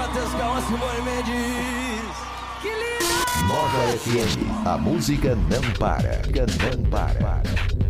teus calmas, Simone Mendes. Que lindo! Nova FM, a música não para, não para.